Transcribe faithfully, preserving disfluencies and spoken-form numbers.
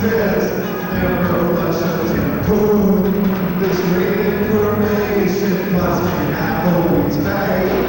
Never much of tempo. This great information must be always made.